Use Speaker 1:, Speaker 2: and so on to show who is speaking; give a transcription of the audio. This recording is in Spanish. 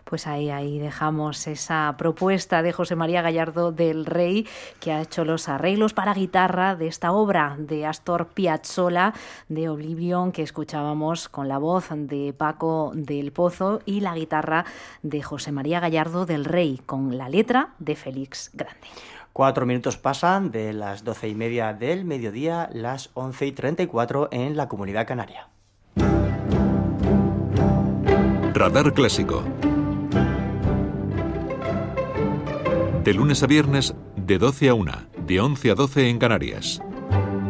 Speaker 1: Pues ahí dejamos esa propuesta de José María Gallardo del Rey, que ha hecho los arreglos para guitarra de esta obra de Astor Piazzolla, de Oblivion, que escuchábamos con la voz de Paco del Pozo y la guitarra de José María Gallardo del Rey, con la letra de Félix Grande.
Speaker 2: 4 minutos pasan de las 12:30 del mediodía, las 11:34 en la Comunidad Canaria.
Speaker 3: Radar Clásico. De lunes a viernes, de 12 a 1, de 11 a 12 en Canarias.